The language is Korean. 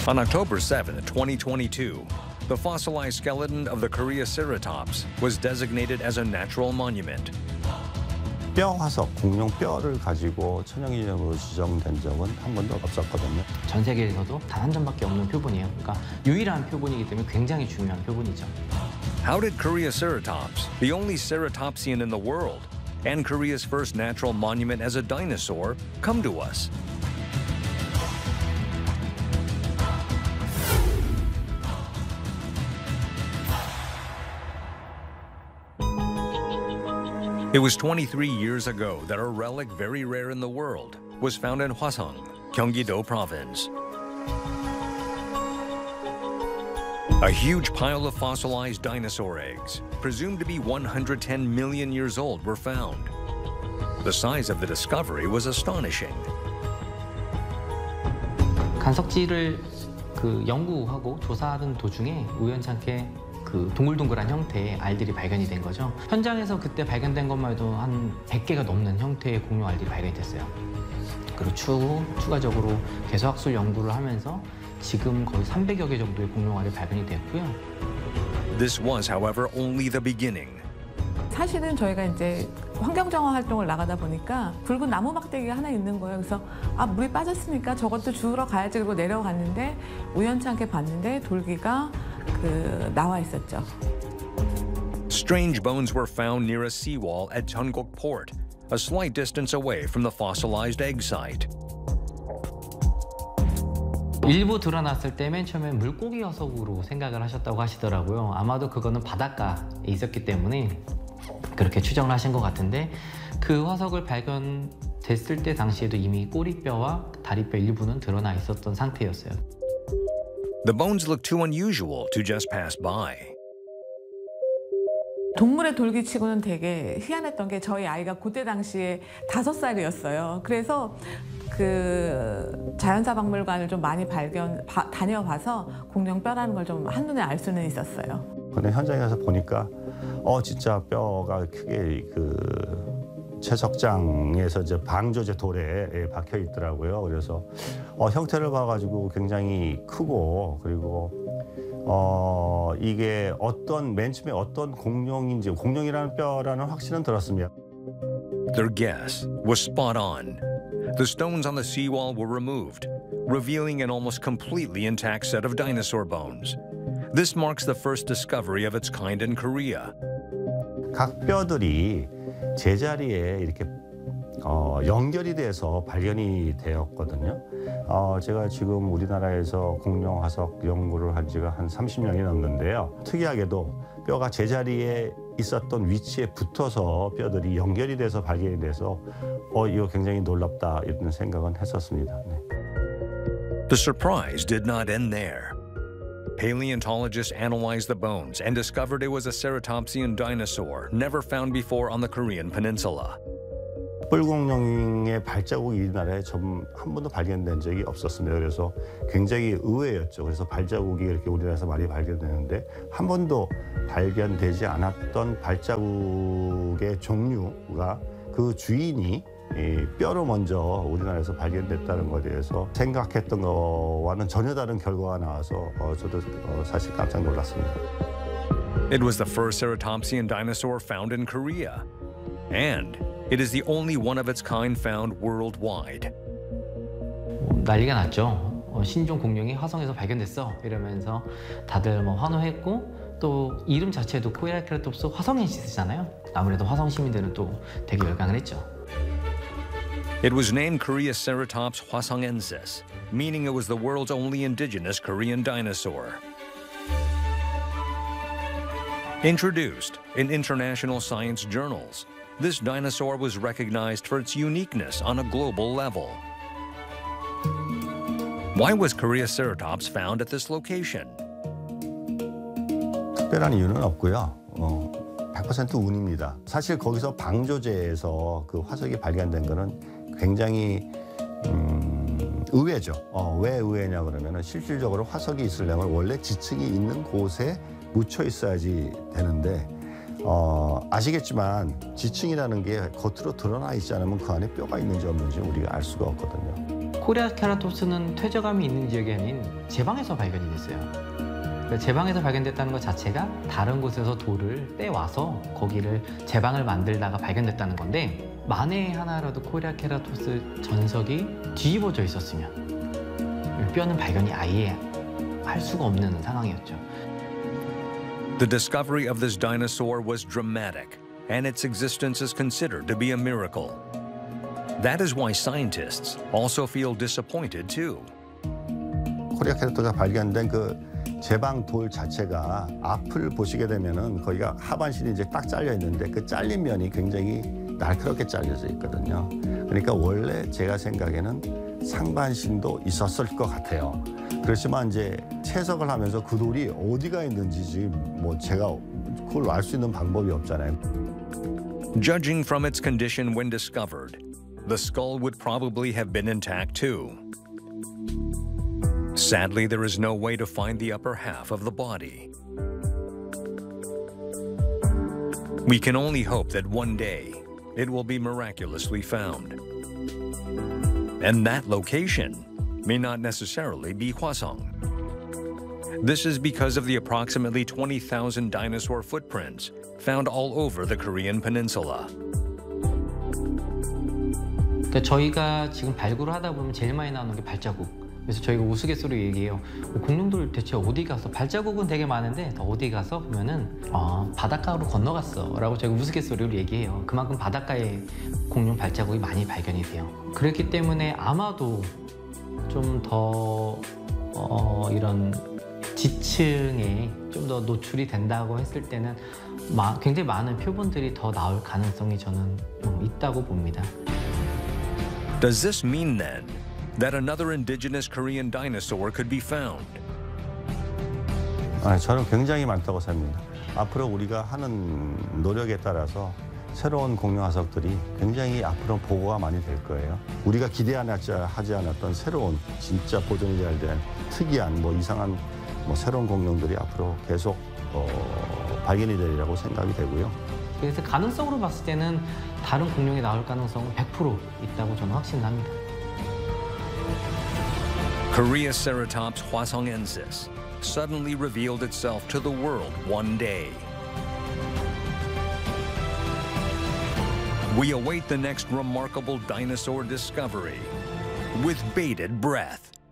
On October 7, 2022, the fossilized skeleton of the Koreaceratops was designated as a natural monument. 뼈 화석, 공룡 뼈를 가지고 천연기념으로 지정된 적은 한 번도 없었거든요. 전 세계에서도 단 한 점밖에 없는 표본이에요. 그러니까 유일한 표본이기 때문에 굉장히 중요한 표본이죠. How did Koreaceratops, the only ceratopsian in the world, and Korea's first natural monument as a dinosaur, come to us? It was 23 years ago that a relic very rare in the world was found in Hwasong, Gyeonggi-do Province. A huge pile of fossilized dinosaur eggs, presumed to be 110 million years old, were found. The size of the discovery was astonishing. 간석지를 연구하고 조사하는 도중에 우연찮게 동글동글한 형태의 알들이 발견이 된 거죠. 현장에서 그때 발견된 것만 해도 한 100개가 넘는 형태의 공룡 알들이 발견이 됐어요. 그리고 추가적으로 개소학술 연구를 하면서 지금 거의 300여 개 정도의 공룡 알이 발견이 됐고요. This was, however, only the beginning. 사실은 저희가 이제 환경정화 활동을 나가다 보니까 붉은 나무 막대기가 하나 있는 거예요. 그래서 물이 빠졌으니까 저것도 주우러 가야지 그러고 내려갔는데 우연찮게 봤는데 돌기가 나와 있었죠. Strange bones were found near a seawall at Cheonguk Port, a slight distance away from the fossilized egg site. 일부 드러났을 때 맨 처음에 물고기 화석으로 생각을 하셨다고 하시더라고요. 아마도 그거는 바닷가에 있었기 때문에 그렇게 추정을 하신 것 같은데 그 화석을 발견됐을 때 당시에도 이미 꼬리뼈와 다리뼈 일부는 드러나 있었던 상태였어요. The bones looked too unusual to just pass by. 동물의 돌기치고는 되게 희한했던 게 저희 아이가 그때 당시에 5살이었어요. 그래서 자연사박물관을 좀 많이 다녀봐서 공룡뼈라는 걸 좀 한눈에 알 수는 있었어요. 근데 현장에 가서 보니까 진짜 뼈가 크게 채석장에서 이제 방조제 돌에 박혀 있더라고요. 그래서 형태를 봐가지고 굉장히 크고 그리고 이게 맨 처음에 어떤 공룡인지 공룡이라는 뼈라는 확신은 들었습니다. Their guess was spot on. The stones on the seawall were removed, revealing an almost completely intact set of dinosaur bones. This marks the first discovery of its kind in Korea. 각 뼈들이 제자리에 이렇게 연결이 돼서 발견이 되었거든요. 제가 지금 우리나라에서 공룡 화석 연구를 한 지가 한 30년이 넘는데요. 특이하게도 뼈가 제자리에 있었던 위치에 붙어서 뼈들이 연결이 돼서 발견이 돼서 이거 굉장히 놀랍다 이런 생각은 했었습니다. 네. The surprise did not end there. Paleontologists analyzed the bones and discovered it was a ceratopsian dinosaur never found before on the Korean peninsula. 뿔공룡의 발자국이 이 나라에 한 번도 발견된 적이 없었습니다. 그래서 굉장히 의외였죠. 그래서 발자국이 이렇게 우리나라에서 많이 발견되는데 한 번도 발견되지 않았던 발자국의 종류가 그 주인이 뼈로 먼저 우리나라에서 발견됐다는 것에 대해서 생각했던 것과는 전혀 다른 결과가 나와서 저도 사실 깜짝 놀랐습니다. It was the first ceratopsian dinosaur found in Korea, and it is the only one of its kind found worldwide. 난리가 났죠. 신종 공룡이 화성에서 발견됐어 이러면서 다들 환호했고 또 이름 자체도 코리아케라톱스 화성엔시스잖아요. 아무래도 화성 시민들은 또 되게 열광을 했죠. It was named Koreaceratops hwasongensis, meaning it was the world's only indigenous Korean dinosaur. Introduced in international science journals, this dinosaur was recognized for its uniqueness on a global level. Why was Koreaceratops found at this location? 특별한 이유는 없고요. 100% 운입니다. 사실 거기서 방조제에서 그 화석이 발견된 거는 굉장히 의외죠. 왜 의외냐 그러면 실질적으로 화석이 있으려면 원래 지층이 있는 곳에 묻혀 있어야지 되는데 아시겠지만 지층이라는 게 겉으로 드러나 있지 않으면 그 안에 뼈가 있는지 없는지 우리가 알 수가 없거든요. 코리아케라톱스는 퇴적암이 있는 지역이 아닌 제방에서 발견이 됐어요. 그러니까 제방에서 발견됐다는 것 자체가 다른 곳에서 돌을 떼와서 거기를 제방을 만들다가 발견됐다는 건데, 만에 하나라도 코리아케라톱스 전석이 뒤집어져 있었으면 뼈는 발견이 아예 할 수가 없는 상황이었죠. The discovery of this dinosaur was dramatic, and its existence is considered to be a miracle. That is why scientists also feel disappointed too. 코리아케라톱스가 발견된 그 제방 돌 자체가 앞을 보시게 되면은 거기가 하반신이 이제 딱 잘려 있는데 그 잘린 면이 굉장히 날카롭게 잘려져 있거든요. 그러니까 원래 제가 생각에는 상반신도 있었을 것 같아요. 그렇지만 이제 채석을 하면서 그 돌이 어디가 있는지 뭐 제가 그걸 알 수 있는 방법이 없잖아요. Judging from its condition when discovered, the skull would probably have been intact too. Sadly, there is no way to find the upper half of the body. We can only hope that one day it will be miraculously found. And that location may not necessarily be Hwasong. This is because of the approximately 20,000 dinosaur footprints found all over the Korean peninsula. 그러니까 저희가 지금 발굴을 하다 보면 제일 많이 나오는 게 발자국. 그래서 저희가 우스갯소리로 얘기해요. 공룡들 대체 어디 가서? 발자국은 되게 많은데 어디 가서 보면은 바닷가로 건너갔어 라고 저희가 우스갯소리로 얘기해요. 그만큼 바닷가에 공룡 발자국이 많이 발견이 돼요. 그렇기 때문에 아마도 좀 더 이런 지층에 좀 더 노출이 된다고 했을 때는 굉장히 많은 표본들이 더 나올 가능성이 저는 있다고 봅니다. Does this mean then that another indigenous Korean dinosaur could be found? 저는 굉장히 많다고 생각합니다. 앞으로 우리가 하는 노력에 따라서 새로운 공룡 화석들이 굉장히 앞으로 보고가 많이 될 거예요. 우리가 기대하지 않았던 새로운 진짜 보존이 잘 된 특이한 이상한 새로운 공룡들이 앞으로 계속 발견이 되리라고 생각이 되고요. 그래서 가능성으로 봤을 때는 다른 공룡이 나올 가능성은 100% 있다고 저는 확신합니다. Koreaceratops hwasongensis suddenly revealed itself to the world one day. We await the next remarkable dinosaur discovery with bated breath.